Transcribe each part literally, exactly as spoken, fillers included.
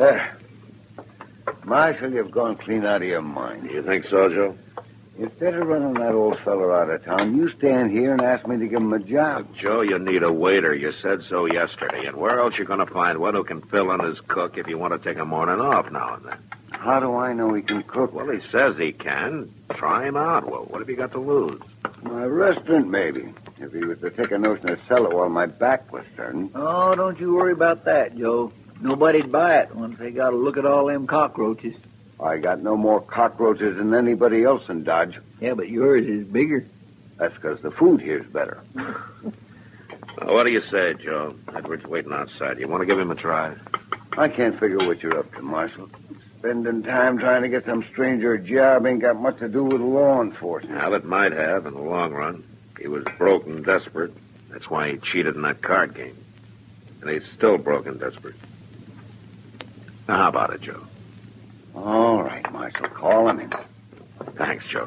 There. Marshal, you've gone clean out of your mind. You think so, Joe? Instead of running that old fellow out of town, you stand here and ask me to give him a job. Look, Joe, you need a waiter. You said so yesterday. And where else you going to find one who can fill in as cook if you want to take a morning off now and then? How do I know he can cook? Well, he says he can. Try him out. Well, what have you got to lose? My restaurant, maybe. If he was to take a notion to sell it while my back was turned. Oh, don't you worry about that, Joe. Nobody'd buy it once they got to look at all them cockroaches. I got no more cockroaches than anybody else in Dodge. Yeah, but yours is bigger. That's because the food here's better. Well, what do you say, Joe? Edward's waiting outside. You want to give him a try? I can't figure what you're up to, Marshal. Spending time trying to get some stranger a job ain't got much to do with law enforcement. Well, it might have in the long run. He was broke and desperate. That's why he cheated in that card game. And he's still broke and desperate. Now, how about it, Joe? All right, Marshal. Call him in. Thanks, Joe.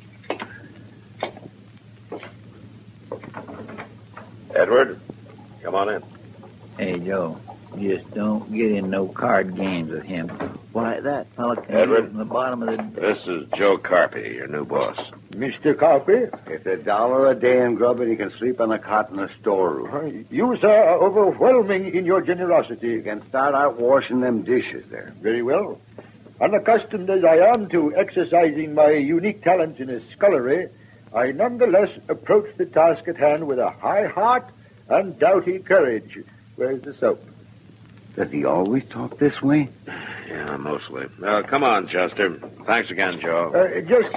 Edward, come on in. Hey, Joe, just don't get in no card games with him. Why, that fella can Edward? get in the bottom of the... This is Joe Carpy, your new boss. Mister Carpy, It's a dollar a day in grub and he can sleep on a cot in the storeroom. you, sir, are overwhelming in your generosity. You can start out washing them dishes there. Very well. Unaccustomed as I am to exercising my unique talents in scullery, I nonetheless approach the task at hand with a high heart and doughty courage. Where's the soap? Does he always talk this way? Yeah, mostly. Uh, come on, Chester. Thanks again, Joe. Uh, just